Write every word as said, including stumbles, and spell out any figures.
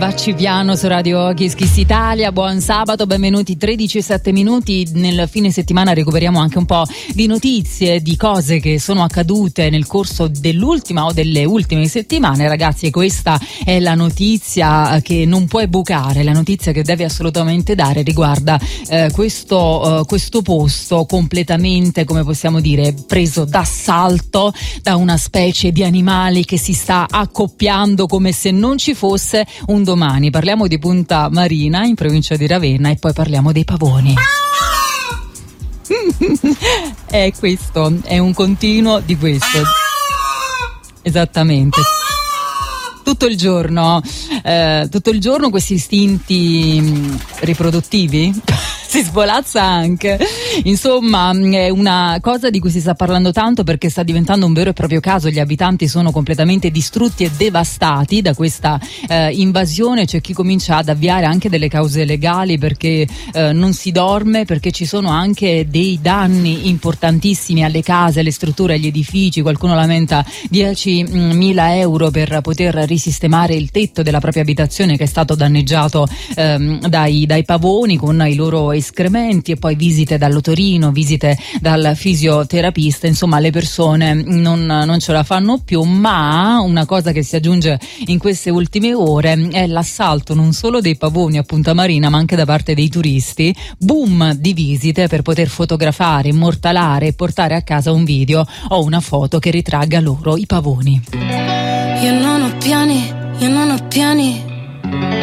Vacci piano su Radio Kiss Kiss Italia, buon sabato, benvenuti. Tredici e sette minuti. Nel fine settimana recuperiamo anche un po' di notizie, di cose che sono accadute nel corso dell'ultima o delle ultime settimane, ragazzi, e questa è la notizia che non puoi bucare, la notizia che devi assolutamente dare riguarda eh, questo, eh, questo posto completamente, come possiamo dire, preso d'assalto da una specie di animali che si sta accoppiando come se non ci fosse un domani. Parliamo di Punta Marina in provincia di Ravenna e poi parliamo dei pavoni. È questo, è un continuo di questo. Esattamente. Tutto il giorno, eh, tutto il giorno questi istinti mh, riproduttivi si svolazza anche. Insomma, è una cosa di cui si sta parlando tanto perché sta diventando un vero e proprio caso. Gli abitanti sono completamente distrutti e devastati da questa eh, invasione. C'è chi comincia ad avviare anche delle cause legali perché eh, non si dorme, perché ci sono anche dei danni importantissimi alle case, alle strutture, agli edifici. Qualcuno lamenta diecimila euro per poter risistemare il tetto della propria abitazione che è stato danneggiato ehm, dai, dai pavoni, con i loro escrementi, e poi visite dall'otorino, visite dal fisioterapista. Insomma, le persone non, non ce la fanno più. Ma una cosa che si aggiunge in queste ultime ore è l'assalto non solo dei pavoni a Punta Marina, ma anche da parte dei turisti. Boom di visite per poter fotografare, immortalare e portare a casa un video o una foto che ritragga loro i pavoni. Io non ho piani, io non ho piani.